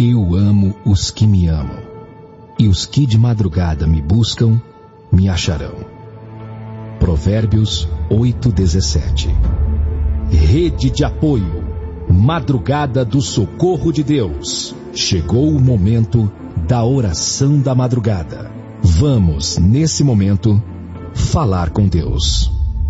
Eu amo os que me amam, e os que de madrugada me buscam, me acharão. Provérbios 8:17. Rede de apoio, Madrugada do Socorro de Deus. Chegou o momento da oração da madrugada. Vamos, nesse momento, falar com Deus.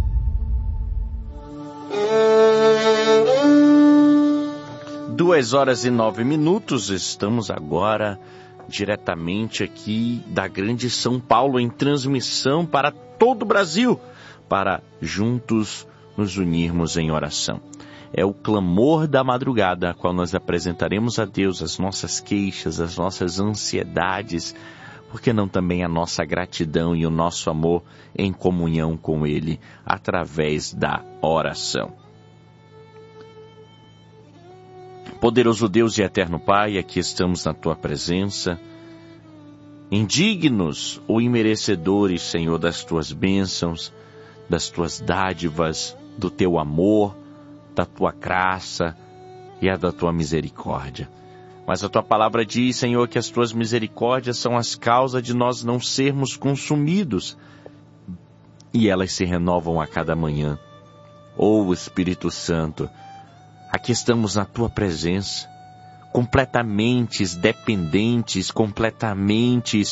Duas horas e 9 minutos, estamos agora diretamente aqui da Grande São Paulo, em transmissão para todo o Brasil, para juntos nos unirmos em oração. É o clamor da madrugada, a qual nós apresentaremos a Deus as nossas queixas, as nossas ansiedades, por que não também a nossa gratidão e o nosso amor em comunhão com Ele, através da oração. Poderoso Deus e eterno Pai, aqui estamos na Tua presença, indignos ou imerecedores, Senhor, das Tuas bênçãos, das Tuas dádivas, do Teu amor, da Tua graça e a da Tua misericórdia. Mas a Tua palavra diz, Senhor, que as Tuas misericórdias são as causas de nós não sermos consumidos, e elas se renovam a cada manhã. Ó Espírito Santo, aqui estamos na Tua presença, completamente dependentes, completamente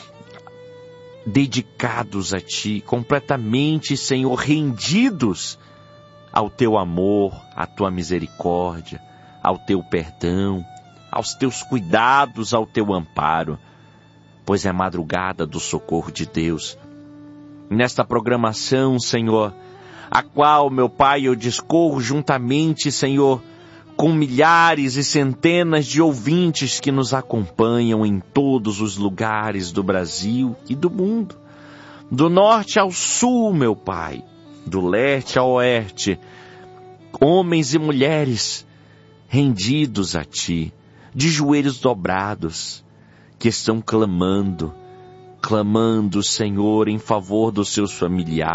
dedicados a Ti, completamente, Senhor, rendidos ao Teu amor, à Tua misericórdia, ao Teu perdão, aos Teus cuidados, ao Teu amparo, pois é madrugada do socorro de Deus. Nesta programação, Senhor, a qual, meu Pai, eu discorro juntamente, Senhor, com milhares e centenas de ouvintes que nos acompanham em todos os lugares do Brasil e do mundo, do norte ao sul, meu Pai, do leste ao oeste, homens e mulheres rendidos a Ti, de joelhos dobrados, que estão clamando, Senhor, em favor dos seus familiares,